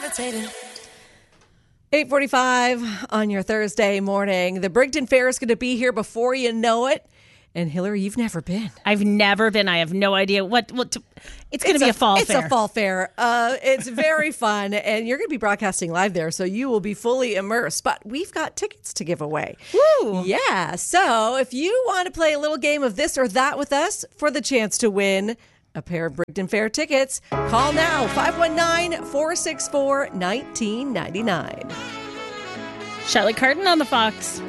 levitating. 8:45 on your Thursday morning. The Brigton Fair is going to be here before you know it. And Hillary, you've never been. I've never been. I have no idea what it's going to be a fall fair. It's a fall fair. It's very fun, and you're going to be broadcasting live there, so you will be fully immersed. But we've got tickets to give away. Woo! Yeah, so if you want to play a little game of this or that with us for the chance to win a pair of Brigton Fair tickets, call now, 519-464-1999. Shelley Carton on the Fox.